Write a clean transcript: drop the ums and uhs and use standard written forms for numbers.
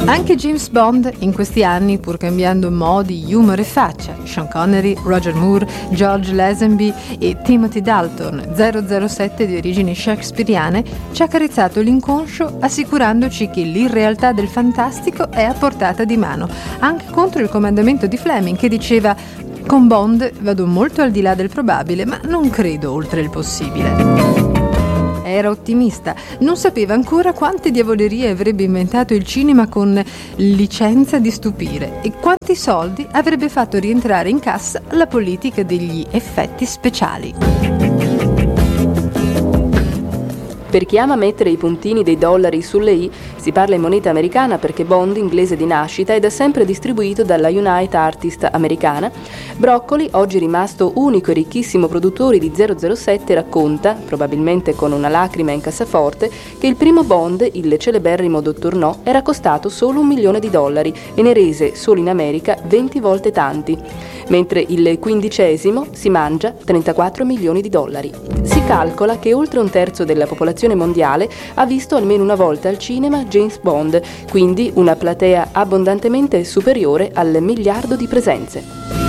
Anche James Bond in questi anni, pur cambiando modi, humor e faccia, Sean Connery, Roger Moore, George Lazenby e Timothy Dalton, 007 di origini shakespeariane, ci ha carezzato l'inconscio assicurandoci che l'irrealtà del fantastico è a portata di mano, anche contro il comandamento di Fleming che diceva: con Bond vado molto al di là del probabile, ma non credo oltre il possibile. Era ottimista, non sapeva ancora quante diavolerie avrebbe inventato il cinema con licenza di stupire e quanti soldi avrebbe fatto rientrare in cassa la politica degli effetti speciali. Per chi ama mettere i puntini dei dollari sulle i, si parla in moneta americana perché Bond, inglese di nascita, è da sempre distribuito dalla United Artists americana. Broccoli, oggi rimasto unico e ricchissimo produttore di 007, racconta, probabilmente con una lacrima in cassaforte, che il primo Bond, il celeberrimo Dottor No, era costato solo $1 milione e ne rese solo in America 20 volte tanti, mentre il 15° si mangia 34 milioni di dollari. Si calcola che oltre un terzo della popolazione mondiale ha visto almeno una volta al cinema James Bond, quindi una platea abbondantemente superiore al 1 miliardo di presenze.